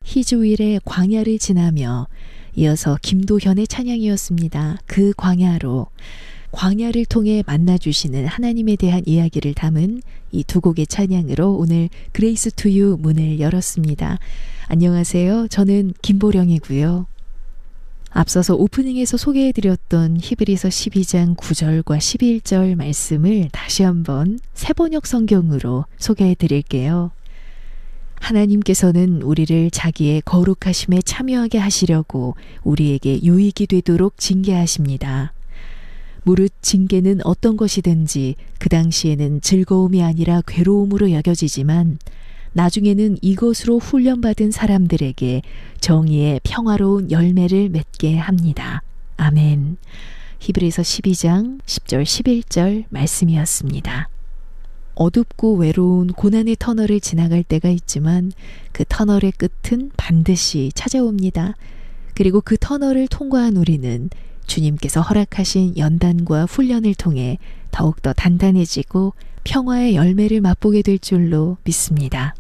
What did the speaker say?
희주일의 광야를 지나며 이어서 김도현의 찬양이었습니다. 그 광야로. 광야를 통해 만나주시는 하나님에 대한 이야기를 담은 이 두 곡의 찬양으로 오늘 그레이스 투 유 문을 열었습니다. 안녕하세요. 저는 김보령이고요. 앞서서 오프닝에서 소개해드렸던 히브리서 12장 9절과 11절 말씀을 다시 한번 새번역 성경으로 소개해드릴게요. 하나님께서는 우리를 자기의 거룩하심에 참여하게 하시려고 우리에게 유익이 되도록 징계하십니다. 무릇 징계는 어떤 것이든지 그 당시에는 즐거움이 아니라 괴로움으로 여겨지지만 나중에는 이것으로 훈련받은 사람들에게 정의의 평화로운 열매를 맺게 합니다. 아멘. 히브리서 12장 10절 11절 말씀이었습니다. 어둡고 외로운 고난의 터널을 지나갈 때가 있지만 그 터널의 끝은 반드시 찾아옵니다. 그리고 그 터널을 통과한 우리는 주님께서 허락하신 연단과 훈련을 통해 더욱더 단단해지고 평화의 열매를 맛보게 될 줄로 믿습니다.